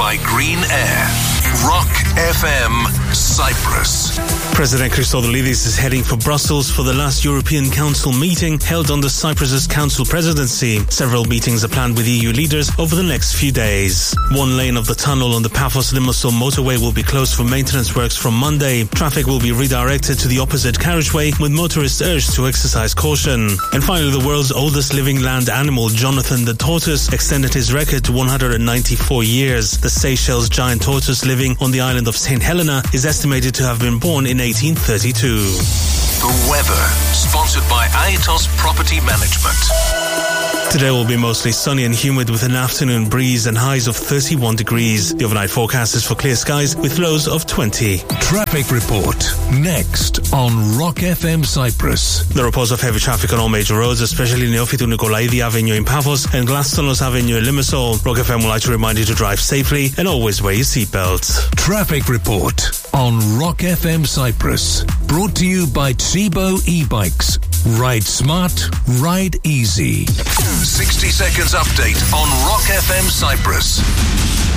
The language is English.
by Green Air. Rock FM Cyprus. President Christodoulidis is heading for Brussels for the last European Council meeting held under Cyprus's Council presidency. Several meetings are planned with EU leaders over the next few days. One lane of the tunnel on the Paphos-Limassol motorway will be closed for maintenance works from Monday. Traffic will be redirected to the opposite carriageway, with motorists urged to exercise caution. And finally, the world's oldest living land animal, Jonathan the tortoise, extended his record to 194 years. The Seychelles giant tortoise living on the island of St. Helena is estimated to have been born in 1832. The weather, sponsored by Aetos Property Management. Today will be mostly sunny and humid with an afternoon breeze and highs of 31 degrees. The overnight forecast is for clear skies with lows of 20. Traffic report next on Rock FM Cyprus. There are reports of heavy traffic on all major roads, especially Neophytou Nikolaidi Avenue in Paphos and Glastonos Avenue in Limassol. Rock FM would like to remind you to drive safely and always wear your seatbelt. Traffic report on Rock FM Cyprus. Brought to you by Tzibo e-bikes. Ride smart, ride easy. 60 seconds update on Rock FM Cyprus.